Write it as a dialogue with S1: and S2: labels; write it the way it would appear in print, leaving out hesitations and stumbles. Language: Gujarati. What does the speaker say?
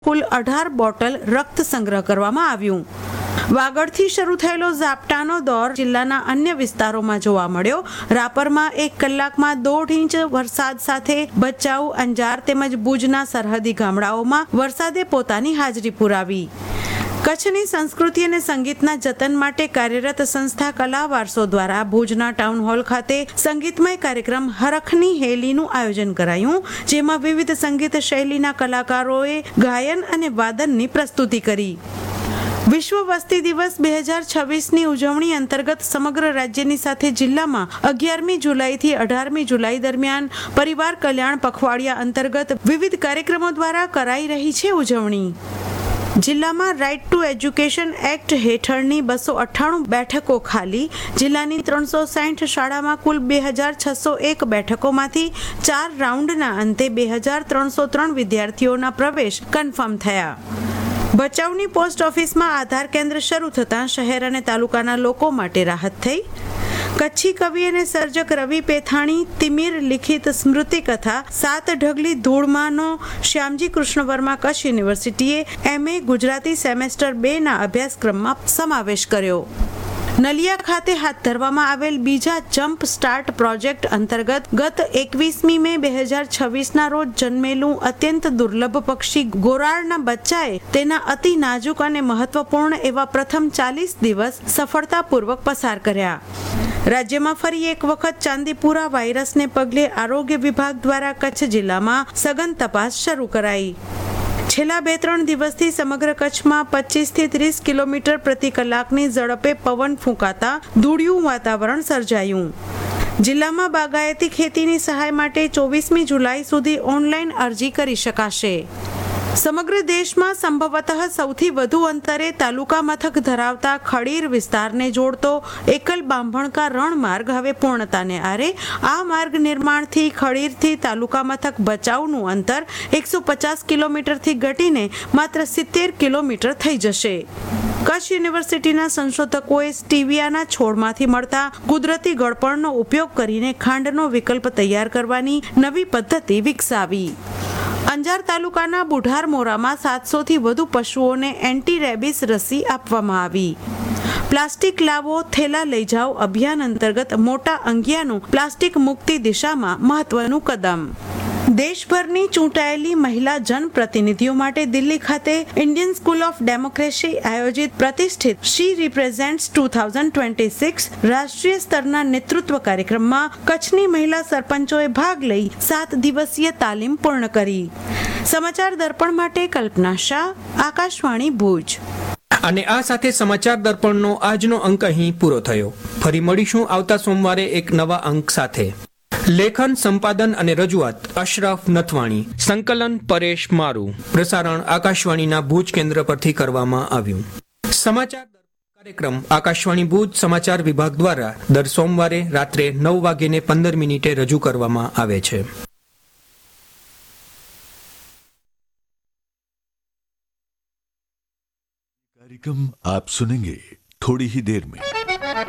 S1: કુલ 18 બોટલ રક્ત સંગ્રહ કરવામાં આવ્યું. વાગડથી શરૂ થયેલો ઝાપટાનો દોર જિલ્લાના અન્ય વિસ્તારોમાં જોવા મળ્યો. રાપરમાં 1 કલાકમાં 1.5 ઇંચ વરસાદ સાથે ભચાઉ, અંજાર તેમજ ભુજના સરહદી ગામડાઓમાં વરસાદે પોતાની હાજરી પુરાવી. કચ્છની સંસ્કૃતિ અને સંગીતના જતન માટે કાર્યરત સંસ્થા કલા વારસો દ્વારા ભુજના ટાઉન હોલ ખાતે સંગીતમય કાર્યક્રમ હરખની હેલીનું આયોજન કરાયું, જેમાં વિવિધ સંગીત શૈલીના કલાકારોએ ગાયન અને વાદનની પ્રસ્તુતિ કરી. વિશ્વ વસ્તી દિવસ 2026ની ઉજવણી અંતર્ગત સમગ્ર રાજ્યની સાથે જિલ્લામાં 11મી જુલાઈથી 18મી જુલાઈ દરમિયાન પરિવાર કલ્યાણ પખવાડિયા અંતર્ગત વિવિધ કાર્યક્રમો દ્વારા કરાઈ રહી છે ઉજવણી. જિલ્લામાં રાઇટ ટુ એજ્યુકેશન એક્ટ હેઠળની 298 બેઠકો ખાલી. જિલ્લાની 360 શાળામાં કુલ 2601 બેઠકોમાંથી 4 રાઉન્ડના અંતે 2303 વિદ્યાર્થીઓના પ્રવેશ કન્ફર્મ થયા. ભચાઉની પોસ્ટ ઓફિસમાં આધાર કેન્દ્ર શરૂ થતાં શહેર અને તાલુકાના લોકો માટે રાહત થઈ. કચ્છી કવિ અને સર્જક રવિ પેથાણી તિમિર લિખિત સ્મૃતિ કથા 7 ઢગલી ધૂળમાંનો શ્યામજી કૃષ્ણ વર્મા કચ્છ યુનિવર્સિટીએ MA ગુજરાતી સેમેસ્ટર 2 ના અભ્યાસક્રમમાં સમાવેશ કર્યો. નલિયા ખાતે હાથ ધરવામાં આવેલ બીજા જમ્પ સ્ટાર્ટ પ્રોજેક્ટ અંતર્ગત ગત 21મી મે 2026ના રોજ જન્મેલું અત્યંત દુર્લભ પક્ષી ગોરાળના બચ્ચાએ તેના અતિ નાજુક અને મહત્વપૂર્ણ એવા પ્રથમ 40 દિવસ સફળતાપૂર્વક પસાર કર્યા. રાજ્યમાં ફરી એક વખત ચાંદીપુરા વાયરસને પગલે આરોગ્ય વિભાગ દ્વારા કચ્છ જિલ્લામાં સઘન તપાસ શરૂ કરાઈ. છેલ્લા 2-3 દિવસથી સમગ્ર કચ્છમાં 25 થી 30 કિલોમીટર પ્રતિ કલાકની ઝડપે પવન ફૂંકાતા ધૂળિયું વાતાવરણ સર્જાયું. જિલ્લામાં બાગાયતી ખેતીની સહાય માટે 24મી જુલાઈ સુધી ઓનલાઈન અરજી કરી શકાશે. સમગ્ર દેશમાં સંભવતઃ સૌથી વધુ અંતરે તાલુકા મથક ધરાવતા ખડીર વિસ્તારને જોડતો એકલ બાંભણકા રણ માર્ગ હવે પૂર્ણતાને આરે. આ માર્ગ નિર્માણથી ખડીરથી તાલુકા મથક ભચાઉનું અંતર 150 કિલોમીટરથી ઘટીને માત્ર 70 કિલોમીટર થઈ જશે. કચ્છ યુનિવર્સિટીના સંશોધકોએ સ્ટીવિયાના છોડમાંથી મળતા કુદરતી ગળપણનો ઉપયોગ કરીને ખાંડનો વિકલ્પ તૈયાર કરવાની નવી પદ્ધતિ વિકસાવી. અંજાર તાલુકાના બુઢારમોરામાં 700થી વધુ પશુઓને એન્ટી રેબિસ રસી આપવામાં આવી. પ્લાસ્ટિક લાવો થેલા લઈ જાઓ અભિયાન અંતર્ગત મોટા અંગિયાનું પ્લાસ્ટિક મુક્તિ દિશામાં મહત્વનું કદમ. દેશભરની ચૂંટાયેલી મહિલા જનપ્રતિનિધિઓ માટે દિલ્હી ખાતે ઇન્ડિયન સ્કૂલ ઓફ ડેમોક્રેસી આયોજિત પ્રતિષ્ઠિત શી રિપ્રેઝેન્ટ્સ 2026 રાષ્ટ્રીય સ્તરના નેતૃત્વ કાર્યક્રમમાં કચ્છની મહિલા સરપંચોએ ભાગ લઈ 7 દિવસીય તાલીમ પૂર્ણ કરી. સમાચાર દર્પણ માટે કલ્પના શાહ, આકાશવાણી ભુજ.
S2: અને આ સાથે સમાચાર દર્પણનો આજનો અંક અહીં પૂરો થયો. ફરી મળીશું આવતા સોમવારે એક નવા અંક સાથે. લેખન, સંપાદન અને રજૂઆત અશરફ નથવાણી. સંકલન પરેશ મારુ. પ્રસારણ આકાશવાણીના ભુજ કેન્દ્ર પરથી કરવામાં આવ્યું. સમાચાર કાર્યક્રમ આકાશવાણી ભુજ સમાચાર વિભાગ દ્વારા દર સોમવારે રાત્રે 9:15 રજૂ કરવામાં આવે છે.
S3: कार्यक्रम आप सुनेंगे थोड़ी ही देर में.